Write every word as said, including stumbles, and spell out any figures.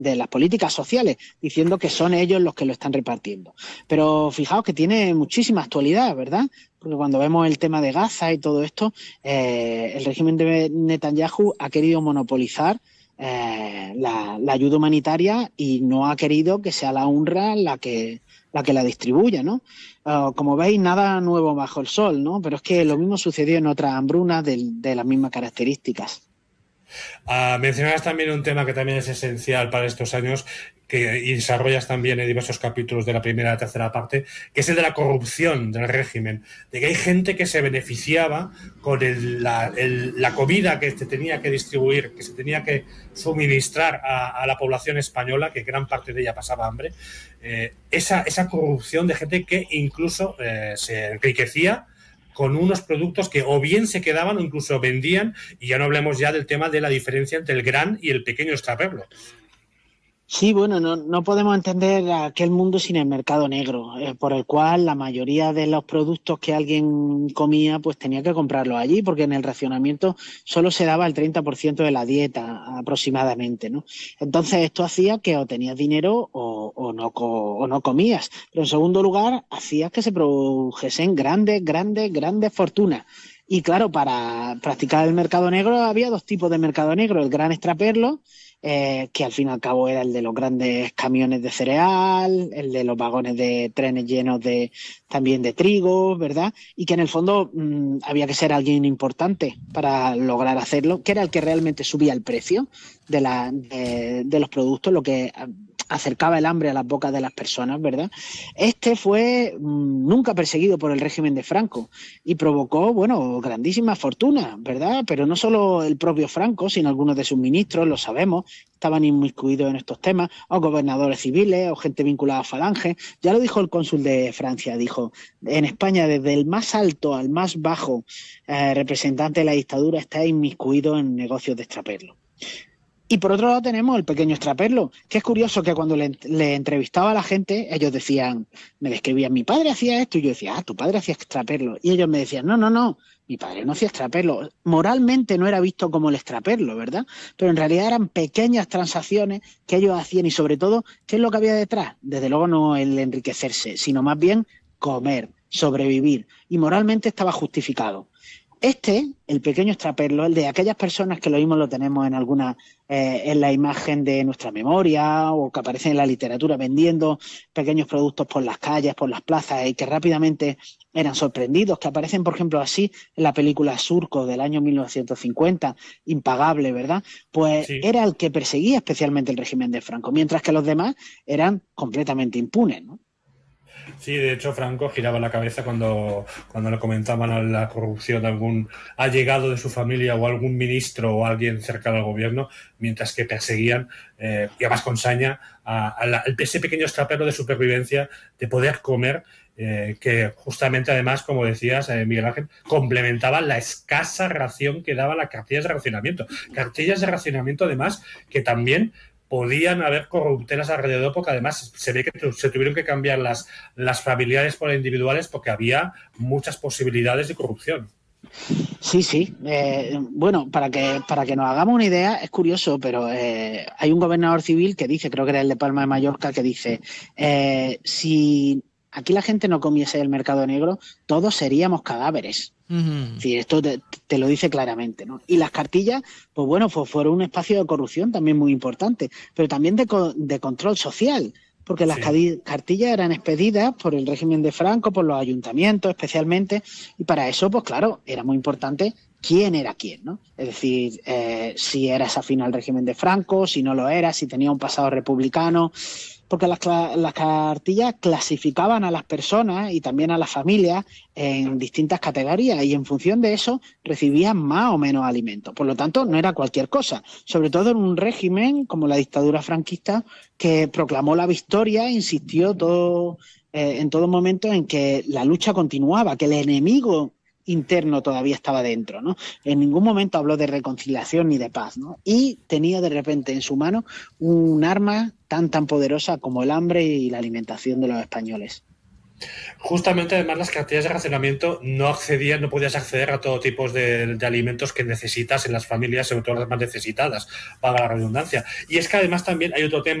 de las políticas sociales, diciendo que son ellos los que lo están repartiendo. Pero fijaos que tiene muchísima actualidad, ¿verdad? Porque cuando vemos el tema de Gaza y todo esto, eh, el régimen de Netanyahu ha querido monopolizar eh, la, la ayuda humanitaria y no ha querido que sea la UNRWA la que la que la distribuya, ¿no? Uh, como veis, nada nuevo bajo el sol, ¿no? Pero es que lo mismo sucedió en otras hambrunas de, de las mismas características. Uh, mencionabas también un tema que también es esencial para estos años, que y desarrollas también en diversos capítulos de la primera y la tercera parte, que es el de la corrupción del régimen, de que hay gente que se beneficiaba con el, la, el, la comida que se tenía que distribuir, que se tenía que suministrar a, a la población española, que gran parte de ella pasaba hambre, eh, esa, esa corrupción de gente que incluso eh, se enriquecía con unos productos que o bien se quedaban o incluso vendían, y ya no hablemos ya del tema de la diferencia entre el gran y el pequeño extraperlo. Sí, bueno, no, no podemos entender aquel mundo sin el mercado negro, eh, por el cual la mayoría de los productos que alguien comía pues tenía que comprarlos allí, porque en el racionamiento solo se daba el treinta por ciento de la dieta aproximadamente, ¿no? Entonces esto hacía que o tenías dinero o, o, no, o no comías. Pero en segundo lugar, hacía que se produjesen grandes, grandes, grandes fortunas. Y claro, para practicar el mercado negro había dos tipos de mercado negro, el gran extraperlo, Eh, que al fin y al cabo era el de los grandes camiones de cereal, el de los vagones de trenes llenos de también de trigo, ¿verdad? Y que en el fondo mmm, había que ser alguien importante para lograr hacerlo, que era el que realmente subía el precio de, la, de, de los productos, lo que acercaba el hambre a las bocas de las personas, ¿verdad? Este fue mmm, nunca perseguido por el régimen de Franco y provocó, bueno, grandísimas fortunas, ¿verdad? Pero no solo el propio Franco, sino algunos de sus ministros, lo sabemos, estaban inmiscuidos en estos temas, o gobernadores civiles, o gente vinculada a Falange. Ya lo dijo el cónsul de Francia, dijo, en España desde el más alto al más bajo eh, representante de la dictadura está inmiscuido en negocios de extraperlo. Y por otro lado tenemos el pequeño extraperlo, que es curioso que cuando le, le entrevistaba a la gente, ellos decían, me describían, mi padre hacía esto, y yo decía, ah, tu padre hacía extraperlo. Y ellos me decían, no, no, no, mi padre no hacía extraperlo. Moralmente no era visto como el extraperlo, ¿verdad? Pero en realidad eran pequeñas transacciones que ellos hacían y sobre todo, ¿qué es lo que había detrás? Desde luego no el enriquecerse, sino más bien comer, sobrevivir. Y moralmente estaba justificado. Este, el pequeño extraperlo, el de aquellas personas que lo mismo lo tenemos en alguna, eh, en la imagen de nuestra memoria o que aparecen en la literatura vendiendo pequeños productos por las calles, por las plazas y que rápidamente eran sorprendidos, que aparecen, por ejemplo, así en la película Surco del año mil novecientos cincuenta, impagable, ¿verdad? Pues sí. Era el que perseguía especialmente el régimen de Franco, mientras que los demás eran completamente impunes, ¿no? Sí, de hecho Franco giraba la cabeza cuando, cuando le comentaban la corrupción de algún allegado de su familia o algún ministro o alguien cercano al gobierno, mientras que perseguían, eh, y además con saña, a, a, la, a ese pequeño extrapero de supervivencia, de poder comer, eh, que justamente además, como decías, eh, Miguel Ángel, complementaban la escasa ración que daba las cartillas de racionamiento. Cartillas de racionamiento además que también podían haber corruptelas alrededor, porque además se ve que se tuvieron que cambiar las, las familiares por individuales porque había muchas posibilidades de corrupción. Sí, sí. Eh, bueno, para que para que nos hagamos una idea, es curioso, pero eh, hay un gobernador civil que dice, creo que era el de Palma de Mallorca, que dice, eh, si aquí la gente no comiese el mercado negro, todos seríamos cadáveres. Uh-huh. Es decir, esto te, te lo dice claramente, ¿no? Y las cartillas, pues bueno, pues fueron un espacio de corrupción también muy importante, pero también de, de control social, porque las sí. cartillas eran expedidas por el régimen de Franco, por los ayuntamientos especialmente, y para eso, pues claro, era muy importante quién era quién, ¿no? Es decir, eh, si eras afín al régimen de Franco, si no lo eras, si tenía un pasado republicano, porque las, las cartillas clasificaban a las personas y también a las familias en distintas categorías y en función de eso recibían más o menos alimentos. Por lo tanto, no era cualquier cosa, sobre todo en un régimen como la dictadura franquista que proclamó la victoria e insistió todo, eh, en todo momento en que la lucha continuaba, que el enemigo interno todavía estaba dentro, ¿no? En ningún momento habló de reconciliación ni de paz, ¿no? Y tenía de repente en su mano un arma tan tan poderosa como el hambre y la alimentación de los españoles. Justamente, además, las cartillas de racionamiento no accedían, no podías acceder a todo tipo de, de alimentos que necesitas en las familias, sobre todo las más necesitadas, para la redundancia. Y es que además también hay otro tema